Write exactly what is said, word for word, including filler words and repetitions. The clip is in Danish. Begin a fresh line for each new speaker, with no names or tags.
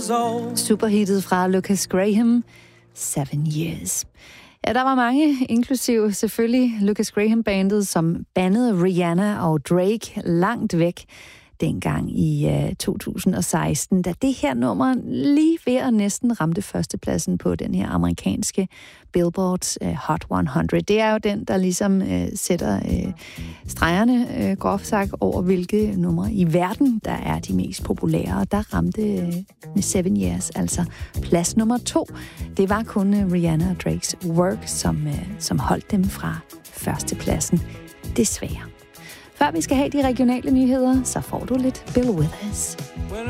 years old.
Superhittet fra Lucas Graham, Seven Years. Ja, der var mange, inklusive selvfølgelig Lucas Graham-bandet, som bandede Rihanna og Drake langt væk dengang i uh, to tusind og seksten, da det her nummer lige ved at næsten ramte førstepladsen på den her amerikanske Billboard uh, Hot hundrede. Det er jo den, der ligesom uh, sætter uh, stregerne, uh, groft sagt, over hvilke numre i verden, der er de mest populære. Og der ramte uh, med Seven Years, altså plads nummer to. Det var kun uh, Rihanna og Drakes Work, som, uh, som holdt dem fra førstepladsen. Desværre. Før vi skal have de regionale nyheder, så får du lidt Bill Withers.